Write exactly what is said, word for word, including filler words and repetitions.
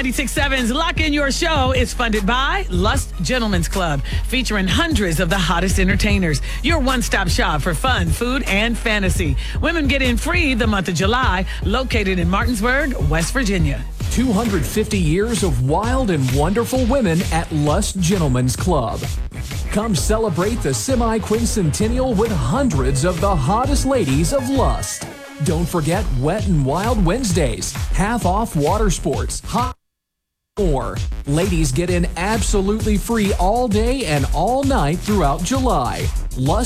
ninety-six point seven's Lock In Your Show is funded by Lust Gentlemen's Club, featuring hundreds of the hottest entertainers. Your one-stop shop for fun, food, and fantasy. Women get in free the month of July, located in Martinsburg, West Virginia. two hundred fifty years of wild and wonderful women at Lust Gentlemen's Club. Come celebrate the semi-quincentennial with hundreds of the hottest ladies of Lust. Don't forget Wet and Wild Wednesdays, half off water sports, hot more. Ladies get in absolutely free all day and all night throughout July. Lust